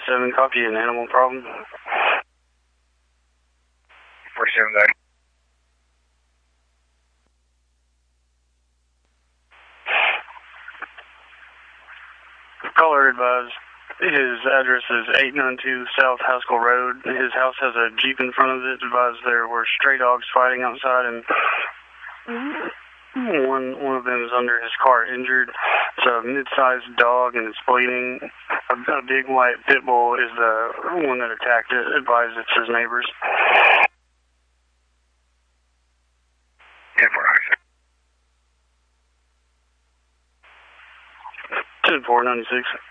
47, copy an animal problem. 47 guy. Caller advised his address is 892 South Haskell Road. His house has a Jeep in front of it. Advised there were stray dogs fighting outside, and one of them is under his car injured. It's a mid-sized dog, and it's bleeding. A big white pit bull is the one that attacked it. Advised it's his neighbor's. 10-4, 10-4, 96.